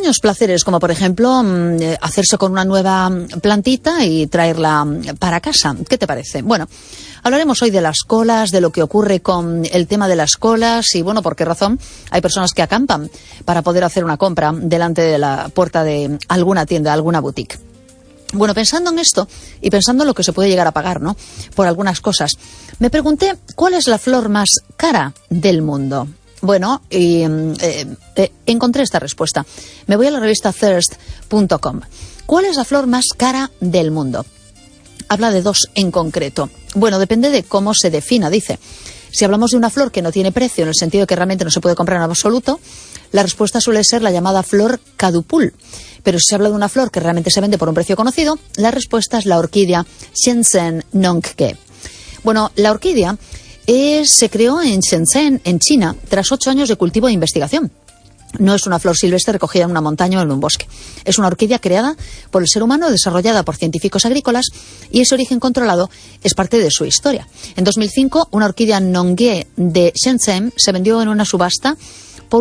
Pequeños placeres, como por ejemplo hacerse con una nueva plantita y traerla para casa. ¿Qué te parece? Bueno, hablaremos hoy de las colas, de lo que ocurre con el tema de las colas y, bueno, por qué razón hay personas que acampan para poder hacer una compra delante de la puerta de alguna tienda, alguna boutique. Bueno, pensando en esto y pensando en lo que se puede llegar a pagar, ¿no?, por algunas cosas, me pregunté cuál es la flor más cara del mundo. Bueno, y encontré esta respuesta. Me voy a la revista Thirst.com. ¿Cuál es la flor más cara del mundo? Habla de dos en concreto. Bueno, depende de cómo se defina, dice. Si hablamos de una flor que no tiene precio, en el sentido de que realmente no se puede comprar en absoluto, la respuesta suele ser la llamada flor kadupul. Pero si se habla de una flor que realmente se vende por un precio conocido, la respuesta es la orquídea Shenzhen Nongke. Bueno, la orquídea se creó en Shenzhen, en China, tras 8 años de cultivo e investigación. No es una flor silvestre recogida en una montaña o en un bosque. Es una orquídea creada por el ser humano, desarrollada por científicos agrícolas, y ese origen controlado es parte de su historia. En 2005, una orquídea Nongke de Shenzhen se vendió en una subasta por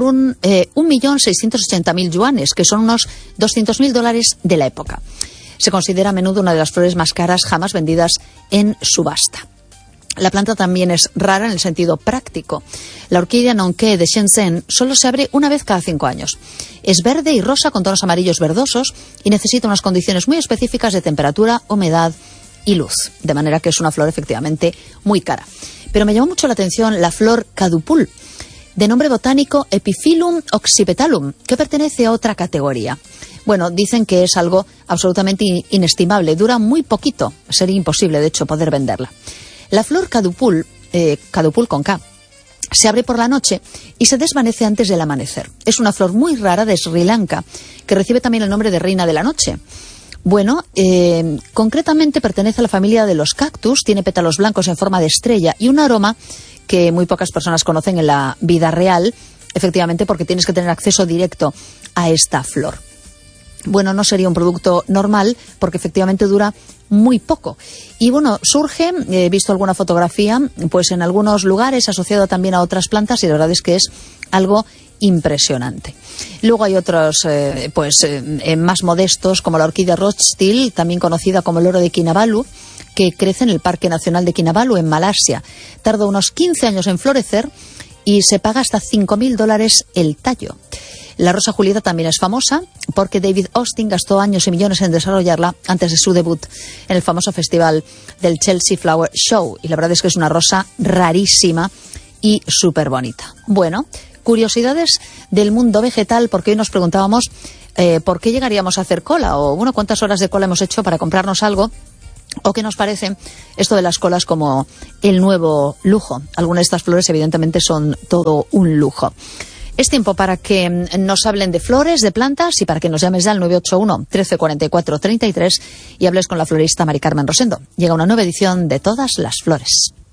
1.680.000 yuanes, que son unos $200.000 de la época. Se considera a menudo una de las flores más caras jamás vendidas en subasta. La planta también es rara en el sentido práctico. La orquídea Nongke de Shenzhen solo se abre una vez cada 5 años. Es verde y rosa con tonos amarillos verdosos y necesita unas condiciones muy específicas de temperatura, humedad y luz. De manera que es una flor efectivamente muy cara. Pero me llamó mucho la atención la flor kadupul, de nombre botánico Epiphyllum occipitalum, que pertenece a otra categoría. Bueno, dicen que es algo absolutamente inestimable. Dura muy poquito. Sería imposible, de hecho, poder venderla. La flor kadupul, kadupul con K, se abre por la noche y se desvanece antes del amanecer. Es una flor muy rara de Sri Lanka, que recibe también el nombre de reina de la noche. Bueno, concretamente pertenece a la familia de los cactus, tiene pétalos blancos en forma de estrella y un aroma que muy pocas personas conocen en la vida real, efectivamente porque tienes que tener acceso directo a esta flor. Bueno, no sería un producto normal porque efectivamente dura muy poco. Y bueno, surge, he visto alguna fotografía, pues en algunos lugares asociado también a otras plantas y la verdad es que es algo impresionante. Luego hay otros más modestos, como la orquídea Rothschild, también conocida como el oro de Kinabalu, que crece en el Parque Nacional de Kinabalu, en Malasia. Tarda unos 15 años en florecer y se paga hasta $5.000 el tallo. La rosa Julieta también es famosa porque David Austin gastó años y millones en desarrollarla antes de su debut en el famoso festival del Chelsea Flower Show. Y la verdad es que es una rosa rarísima y súper bonita. Bueno, curiosidades del mundo vegetal, porque hoy nos preguntábamos por qué llegaríamos a hacer cola o, bueno, cuántas horas de cola hemos hecho para comprarnos algo. ¿O qué nos parece esto de las colas como el nuevo lujo? Algunas de estas flores evidentemente son todo un lujo. Es tiempo para que nos hablen de flores, de plantas y para que nos llames ya al 981 1344 33 y hables con la florista Mari Carmen Rosendo. Llega una nueva edición de Todas las Flores.